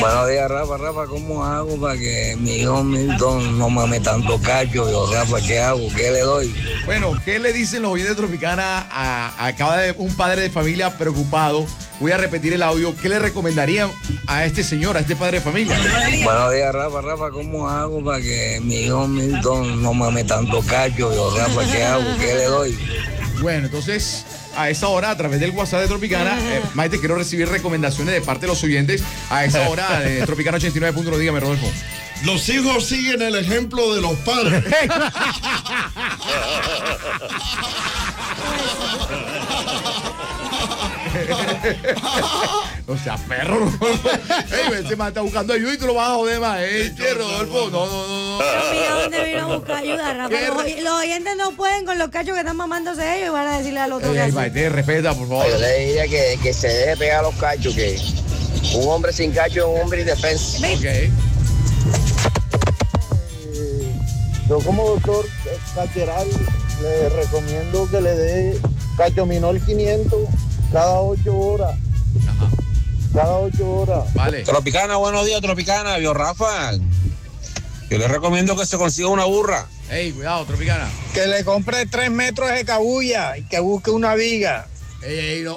Buenos días, Rafa, ¿cómo hago para que mi hijo Milton no mame tanto cacho? Yo, Rafa, ¿qué hago? ¿Qué le doy? Bueno, ¿qué le dicen los oyentes de Tropicana acaba de un padre de familia preocupado? Voy a repetir el audio. ¿Qué le recomendarían a este señor, a este padre de familia? Buenos días, Rafa, ¿cómo hago para que mi hijo Milton no mame tanto cacho? Yo, Rafa, ¿qué hago? ¿Qué le doy? Bueno, entonces, a esa hora, a través del WhatsApp de Tropicana, Maite, quiero recibir recomendaciones de parte de los oyentes a esa hora de Tropicana 89.1. Dígame, Rodolfo. Los hijos siguen el ejemplo de los padres. O sea, perro. Ey, se me está buscando ayuda y tú lo vas a joder más. Rodolfo, no. Pero mira dónde vino a buscar ayuda, Rafa. Los oyentes no pueden con los cachos que están mamándose ellos y van a decirle al otro que hace. Maite, respeta, por favor. Yo le diría que se deje pegar los cachos, que un hombre sin cacho es un hombre indefenso. Ok. Yo como doctor cacheral le recomiendo que le dé cachominol 500 cada 8 horas. Ajá. Cada 8 horas. Vale. Tropicana, buenos días, Tropicana. Vio Rafa. Yo le recomiendo que se consiga una burra. Ey, cuidado, Tropicana. Que le compre 3 metros de cabulla y que busque una viga. No.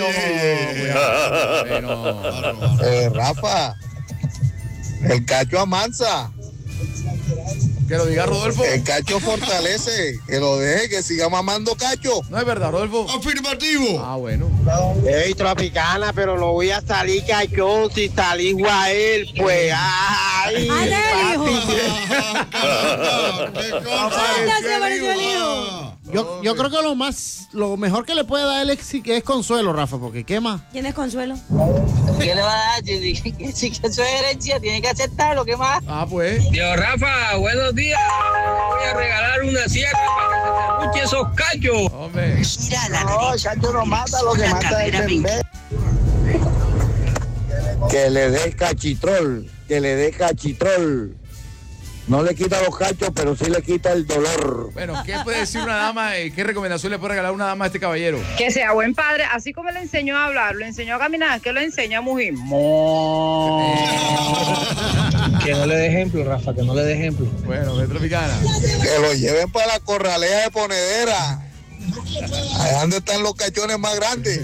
Cuidado. Rafa, el cacho amansa. Que lo diga Rodolfo. El cacho fortalece. Que lo deje, que siga mamando cacho. No es verdad, Rodolfo. Afirmativo. Ah, bueno. Ey, Tropicana, pero no voy a salir cacho si salí Guael, pues. ¡Ay! Yo creo que lo mejor que le puede dar él es consuelo, Rafa, porque ¿qué más? ¿Quién es Consuelo? ¿Qué le va a dar? Si eso es herencia, tiene que aceptarlo, ¿qué más? Ah, pues. Yo, Rafa, buenos días. Voy a regalar una sierra para que se escuche esos cachos. Hombre. Mira la No, el cacho no mata, lo que mata es el bebé. Que le dé cachitrol, No le quita los cachos, pero sí le quita el dolor. Bueno, ¿qué puede decir una dama? ¿Qué recomendación le puede regalar una dama a este caballero? Que sea buen padre, así como le enseñó a hablar, lo enseñó a caminar, que lo enseña a mugir. Que no le dé ejemplo, Rafa, que no le dé ejemplo. Bueno, de Tropicana. Que lo lleven para la corralea de Ponedera. Ahí donde están los cachones más grandes.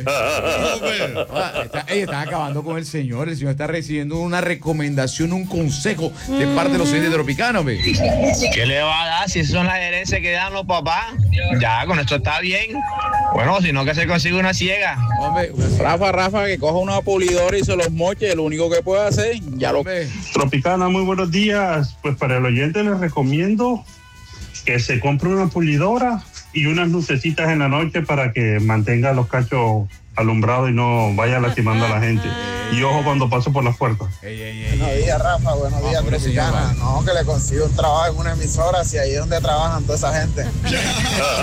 Están acabando con el señor. El señor está recibiendo una recomendación, un consejo de parte de los oyentes Tropicanos. ¿Qué le va a dar si esas son las herencias que dan los papás? Ya, con esto está bien. Bueno, si no, que se consiga una ciega. Hombre, Rafa, que coja una pulidora y se los moche, lo único que puede hacer. Tropicana, muy buenos días. Pues para el oyente les recomiendo que se compre una pulidora y unas lucecitas en la noche para que mantenga los cachos alumbrados y no vaya lastimando a la gente. Y ojo cuando paso por las puertas. Buenos días, Rafa. Buenos días, Tropicana. No, que le consiga un trabajo en una emisora, si ahí es donde trabajan toda esa gente.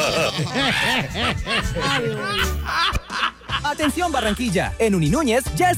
Atención, Barranquilla. En Uninúñez ya